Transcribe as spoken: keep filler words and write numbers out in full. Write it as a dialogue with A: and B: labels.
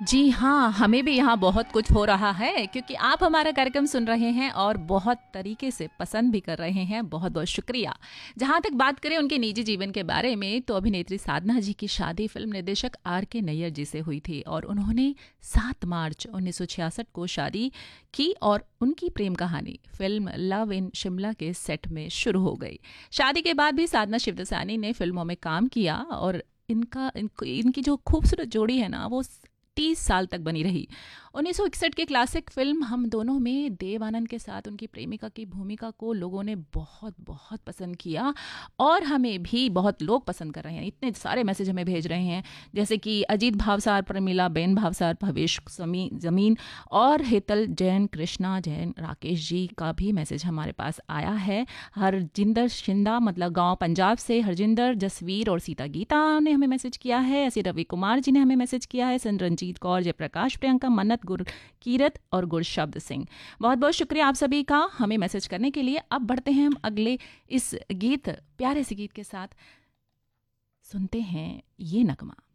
A: जी हाँ, हमें भी यहाँ बहुत कुछ हो रहा है क्योंकि आप हमारा कार्यक्रम सुन रहे हैं और बहुत तरीके से पसंद भी कर रहे हैं। बहुत बहुत शुक्रिया। जहाँ तक बात करें उनके निजी जीवन के बारे में, तो अभिनेत्री साधना जी की शादी फिल्म निर्देशक आर के नैयर जी से हुई थी और उन्होंने सात मार्च उन्नीस सौ छियासठ को शादी की और उनकी प्रेम कहानी फिल्म लव इन शिमला के सेट में शुरू हो गई। शादी के बाद भी साधना शिवदसानी ने फिल्मों में काम किया और इनका इनको, इनकी जो खूबसूरत जोड़ी है ना, वो तीस साल तक बनी रही। उन्नीस सौ इकसठ की क्लासिक फिल्म हम दोनों में देव आनंद के साथ उनकी प्रेमिका की भूमिका को लोगों ने बहुत बहुत पसंद किया और हमें भी बहुत लोग पसंद कर रहे हैं। इतने सारे मैसेज हमें भेज रहे हैं, जैसे कि अजीत भावसार, प्रमिला बेन भावसार, भवेश समी जमीन और हेतल जैन, कृष्णा जैन, राकेश जी का भी मैसेज हमारे पास आया है। हरजिंदर शिंदा, मतलब गांव पंजाब से हरजिंदर, जसवीर और सीता गीता ने हमें मैसेज किया है। ऐसे रवि कुमार जी ने हमें मैसेज किया है। संरंजीत कौर, जयप्रकाश, प्रियंका, मन्नत, गुर कीरत और गुरशब्द सिंह, बहुत बहुत शुक्रिया आप सभी का हमें मैसेज करने के लिए। अब बढ़ते हैं हम अगले इस गीत, प्यारे से गीत के साथ। सुनते हैं ये नगमा।